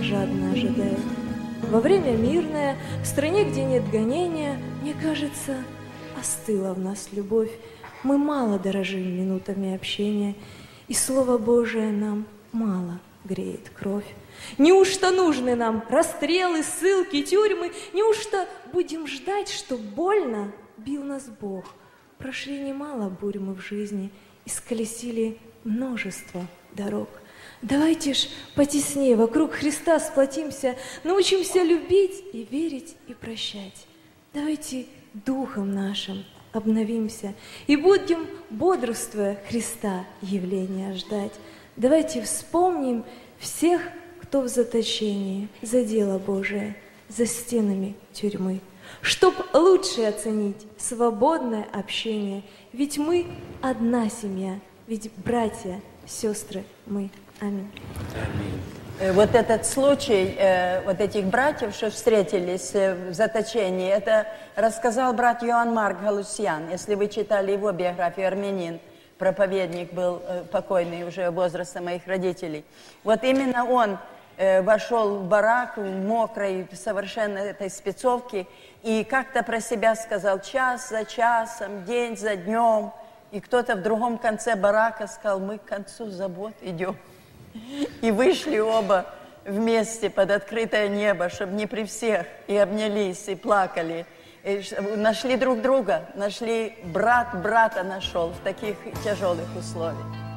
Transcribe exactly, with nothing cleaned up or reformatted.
жадно ожидает. Во время мирное, в стране, где нет гонения, мне кажется, остыла в нас любовь. Мы мало дорожим минутами общения, и Слово Божие нам мало греет кровь. Неужто нужны нам расстрелы, ссылки, тюрьмы? Неужто будем ждать, что больно бил нас Бог? Прошли немало бурь мы в жизни, исколесили множество дорог. Давайте ж потеснее вокруг Христа сплотимся, научимся любить и верить и прощать. Давайте духом нашим обновимся и будем, бодрствуя Христа, явления ждать. Давайте вспомним всех, кто в заточении за дело Божие, за стенами тюрьмы, чтоб лучше оценить свободное общение. Ведь мы одна семья, ведь братья, сестры мы. Аминь. Вот этот случай, э, вот этих братьев, что встретились в заточении, это рассказал брат Иоанн Марк Галусьян. Если вы читали его биографию, армянин, проповедник был, э, покойный уже возраста моих родителей. Вот именно он э, вошел в барак, в мокрой, совершенно этой спецовке, и как-то про себя сказал: час за часом, день за днем. И кто-то в другом конце барака сказал: мы к концу забот идем. И вышли оба вместе под открытое небо, чтобы не при всех, и обнялись, и плакали. И нашли друг друга, нашли, брат брата нашел в таких тяжелых условиях.